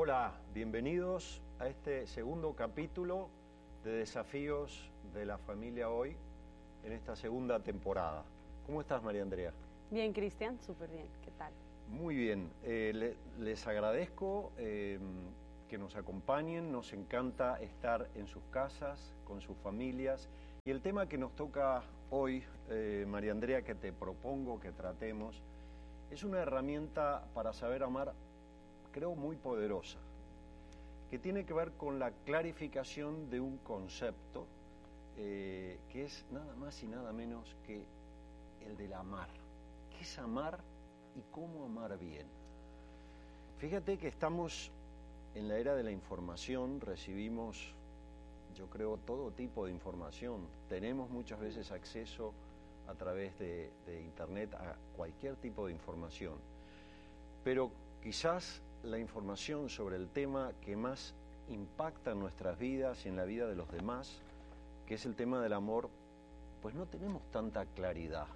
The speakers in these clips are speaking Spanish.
Hola, bienvenidos a este segundo capítulo de Desafíos de la Familia Hoy en esta segunda temporada. ¿Cómo estás, María Andrea? Bien, Cristian, súper bien. ¿Qué tal? Muy bien. Les agradezco que nos acompañen. Nos encanta estar en sus casas, con sus familias. Y el tema que nos toca hoy, María Andrea, que te propongo que tratemos, es una herramienta para saber amar, creo, muy poderosa, que tiene que ver con la clarificación de un concepto que es nada más y nada menos que el del amar. ¿Qué es amar y cómo amar bien? Fíjate que estamos en la era de la información, recibimos, yo creo, todo tipo de información. Tenemos muchas veces acceso a través de Internet a cualquier tipo de información. Pero quizás la información sobre el tema que más impacta en nuestras vidas y en la vida de los demás, que es el tema del amor, pues no tenemos tanta claridad.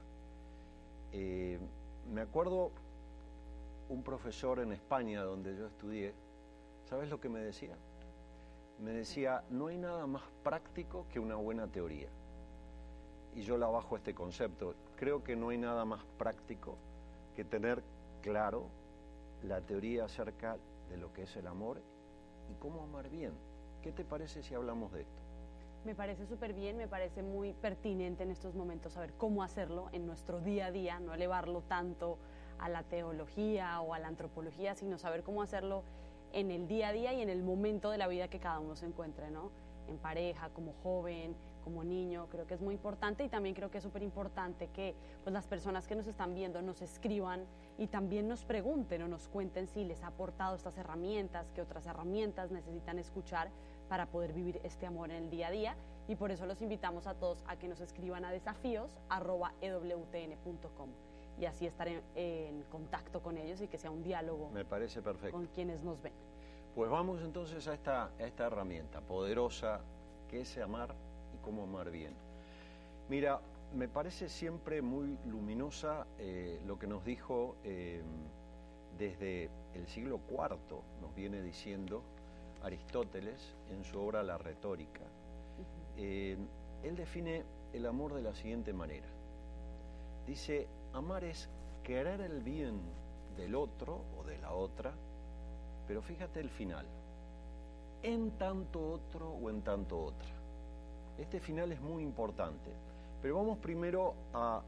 Me acuerdo un profesor en España donde yo estudié, ¿sabes lo que me decía? Me decía, no hay nada más práctico que una buena teoría. Y yo la bajo este concepto. Creo que no hay nada más práctico que tener claro la teoría acerca de lo que es el amor y cómo amar bien. ¿Qué te parece si hablamos de esto? Me parece súper bien, me parece muy pertinente en estos momentos saber cómo hacerlo en nuestro día a día, no elevarlo tanto a la teología o a la antropología, sino saber cómo hacerlo en el día a día y en el momento de la vida que cada uno se encuentre, ¿no? En pareja, como joven, como niño, creo que es muy importante, y también creo que es súper importante que pues, las personas que nos están viendo nos escriban y también nos pregunten o nos cuenten si les ha aportado estas herramientas, qué otras herramientas necesitan escuchar para poder vivir este amor en el día a día, y por eso los invitamos a todos a que nos escriban a desafíos@ewtn.com y así estar en contacto con ellos y que sea un diálogo. Me parece perfecto. Con quienes nos ven. Pues vamos entonces a esta herramienta poderosa que es amar y cómo amar bien. Mira, me parece siempre muy luminosa lo que nos dijo desde el siglo IV, nos viene diciendo Aristóteles en su obra La Retórica. Él define el amor de la siguiente manera. Dice, amar es querer el bien del otro o de la otra, pero fíjate el final, en tanto otro o en tanto otra. Este final es muy importante, pero vamos primero a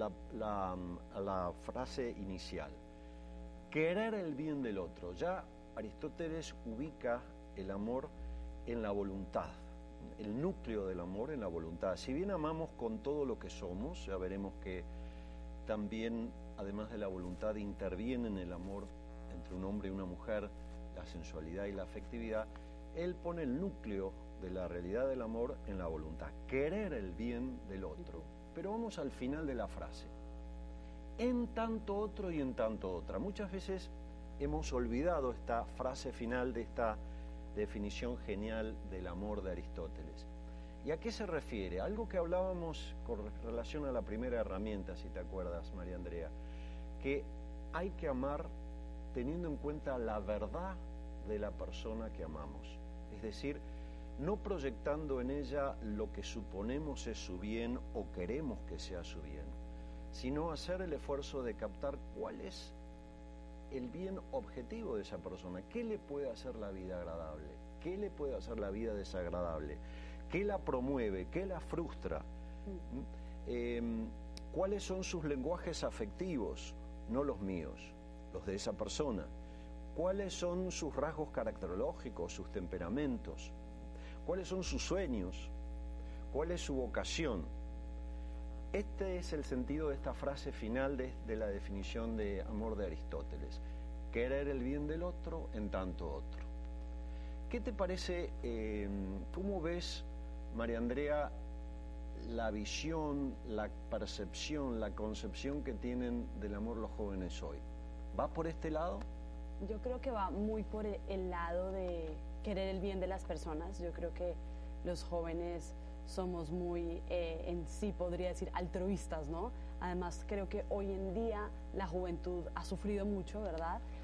la frase inicial. Querer el bien del otro. Ya Aristóteles ubica el amor en la voluntad, el núcleo del amor en la voluntad. Si bien amamos con todo lo que somos, ya veremos que también, además de la voluntad, interviene en el amor entre un hombre y una mujer, la sensualidad y la afectividad. Él pone el núcleo de la realidad del amor en la voluntad, querer el bien del otro. Pero vamos al final de la frase, en tanto otro y en tanto otra. Muchas veces hemos olvidado esta frase final de esta definición genial del amor de Aristóteles. ¿Y a qué se refiere? Algo que hablábamos con relación a la primera herramienta, si te acuerdas, María Andrea, que hay que amar teniendo en cuenta la verdad de la persona que amamos. Es decir, no proyectando en ella lo que suponemos es su bien o queremos que sea su bien, sino hacer el esfuerzo de captar cuál es el bien objetivo de esa persona. ¿Qué le puede hacer la vida agradable? ¿Qué le puede hacer la vida desagradable? ¿Qué la promueve? ¿Qué la frustra? ¿Cuáles son sus lenguajes afectivos? No los míos, los de esa persona. ¿Cuáles son sus rasgos caracterológicos, sus temperamentos? ¿Cuáles son sus sueños? ¿Cuál es su vocación? Este es el sentido de esta frase final de la definición de amor de Aristóteles. Querer el bien del otro en tanto otro. ¿Qué te parece, cómo ves, María Andrea, la visión, la percepción, la concepción que tienen del amor los jóvenes hoy? ¿Va por este lado? Yo creo que va muy por el lado de querer el bien de las personas. Yo creo que los jóvenes somos muy, en sí podría decir, altruistas, ¿no? Además, creo que hoy en día la juventud ha sufrido mucho, ¿verdad?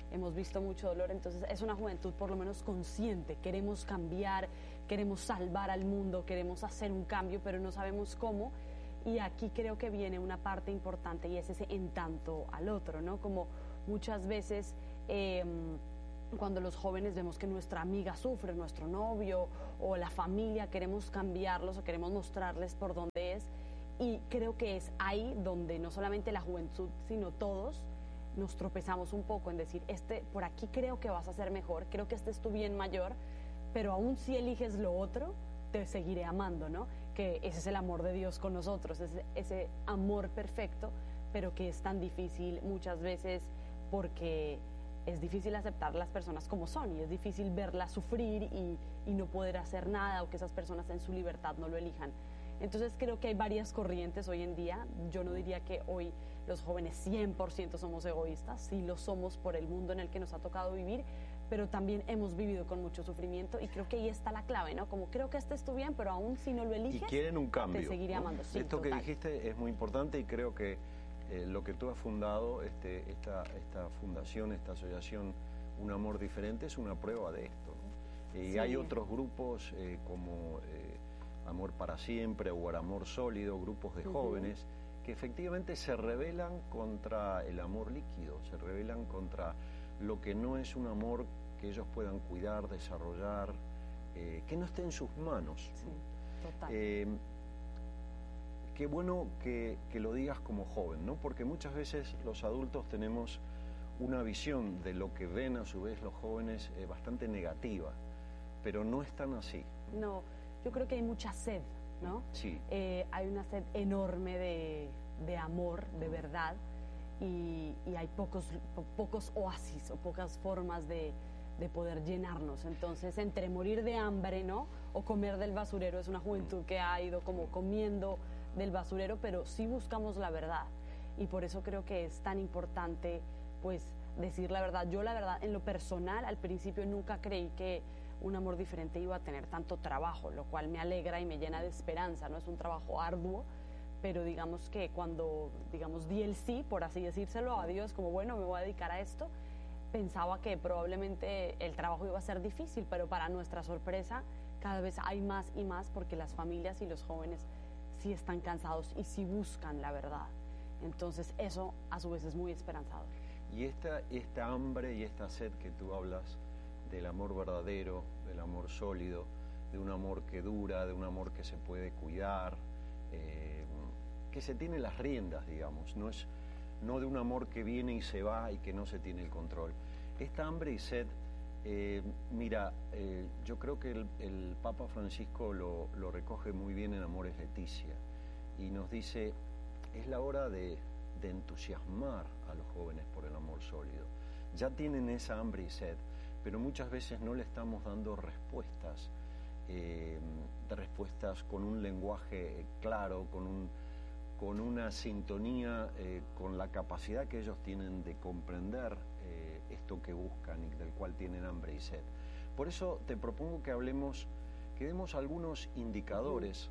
hemos visto mucho dolor, entonces es una juventud por lo menos consciente, queremos cambiar, queremos salvar al mundo, queremos hacer un cambio, pero no sabemos cómo, y aquí creo que viene una parte importante y es ese en tanto al otro, ¿no? Como muchas veces cuando los jóvenes vemos que nuestra amiga sufre, nuestro novio o la familia, queremos cambiarlos o queremos mostrarles por dónde es, y creo que es ahí donde no solamente la juventud, sino todos nos tropezamos un poco en decir, por aquí creo que vas a ser mejor, creo que este es tu bien mayor, pero aún si eliges lo otro, te seguiré amando, ¿no? Que ese es el amor de Dios con nosotros, ese amor perfecto, pero que es tan difícil muchas veces porque es difícil aceptar las personas como son y es difícil verlas sufrir y no poder hacer nada, o que esas personas en su libertad no lo elijan. Entonces creo que hay varias corrientes hoy en día. Yo no diría que hoy los jóvenes 100% somos egoístas, sí lo somos por el mundo en el que nos ha tocado vivir, pero también hemos vivido con mucho sufrimiento y creo que ahí está la clave, ¿no? Como creo que este es tu bien, pero aún si no lo eliges, y quieren un cambio, te seguiré amando. Sí, esto total. que dijiste es muy importante y creo que lo que tú has fundado, esta fundación, esta asociación Un Amor Diferente, es una prueba de esto, ¿no? Y sí. hay otros grupos como Amor para Siempre o Amor Sólido, grupos de jóvenes que efectivamente se rebelan contra el amor líquido, se rebelan contra lo que no es un amor que ellos puedan cuidar, desarrollar, que no esté en sus manos. Sí, total. Qué bueno que lo digas como joven, ¿no? Porque muchas veces los adultos tenemos una visión de lo que ven a su vez los jóvenes bastante negativa, pero no es tan así. No, yo creo que hay mucha sed, ¿no? Sí. Hay una sed enorme de amor, de verdad, y hay pocos oasis o pocas formas de poder llenarnos. Entonces, entre morir de hambre, ¿no?, o comer del basurero, es una juventud que ha ido como comiendo del basurero, pero sí buscamos la verdad. Y por eso creo que es tan importante, pues, decir la verdad. Yo, la verdad, en lo personal, al principio nunca creí que Un Amor Diferente iba a tener tanto trabajo, lo cual me alegra y me llena de esperanza, ¿no? Es un trabajo arduo, pero digamos que cuando, di el sí, por así decírselo, a Dios, como bueno, me voy a dedicar a esto, pensaba que probablemente el trabajo iba a ser difícil, pero para nuestra sorpresa, cada vez hay más y más, porque las familias y los jóvenes sí están cansados y sí buscan la verdad. Entonces eso a su vez es muy esperanzador. Y esta hambre y esta sed que tú hablas del amor verdadero, del amor sólido, de un amor que dura, de un amor que se puede cuidar, que se tiene las riendas, digamos, no de un amor que viene y se va y que no se tiene el control. Esta hambre y sed, yo creo que el Papa Francisco lo recoge muy bien en Amores Leticia y nos dice, es la hora de entusiasmar a los jóvenes por el amor sólido. Ya tienen esa hambre y sed, pero muchas veces no le estamos dando respuestas, respuestas con un lenguaje claro, con una sintonía, con la capacidad que ellos tienen de comprender esto que buscan y del cual tienen hambre y sed. Por eso te propongo que demos algunos indicadores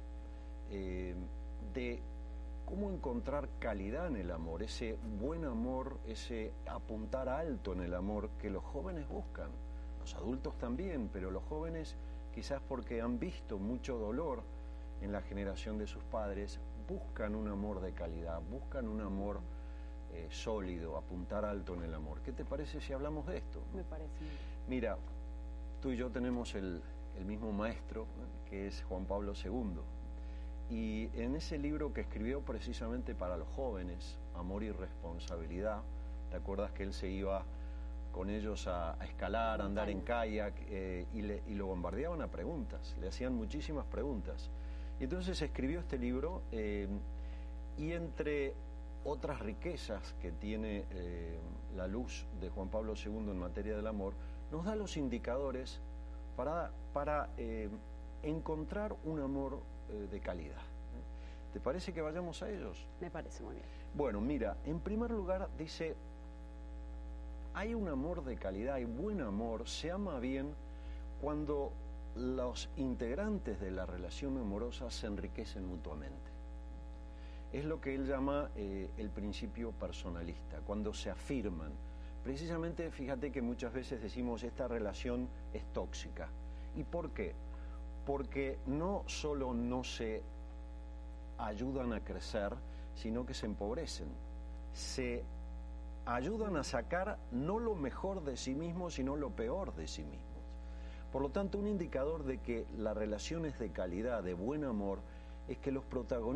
de cómo encontrar calidad en el amor, ese buen amor, ese apuntar alto en el amor que los jóvenes buscan. Los adultos también, pero los jóvenes, quizás porque han visto mucho dolor en la generación de sus padres, buscan un amor de calidad, buscan un amor sólido, apuntar alto en el amor. ¿Qué te parece si hablamos de esto? Me parece. Mira, tú y yo tenemos el mismo maestro, que es Juan Pablo II. Y en ese libro que escribió precisamente para los jóvenes, Amor y Responsabilidad, ¿te acuerdas que él se iba con ellos a escalar, a andar en kayak y lo bombardeaban a preguntas, le hacían muchísimas preguntas? Y entonces escribió este libro y entre otras riquezas que tiene la luz de Juan Pablo II en materia del amor, nos da los indicadores para encontrar un amor de calidad. ¿Te parece que vayamos a ellos? Me parece muy bien. Bueno, mira, en primer lugar dice, hay un amor de calidad, hay buen amor, se ama bien cuando los integrantes de la relación amorosa se enriquecen mutuamente. Es lo que él llama el principio personalista, cuando se afirman, precisamente fíjate que muchas veces decimos esta relación es tóxica. ¿Y por qué? Porque no solo no se ayudan a crecer, sino que se empobrecen. Se ayudan a sacar no lo mejor de sí mismos, sino lo peor de sí mismos. Por lo tanto, un indicador de que la relación es de calidad, de buen amor, es que los protagonistas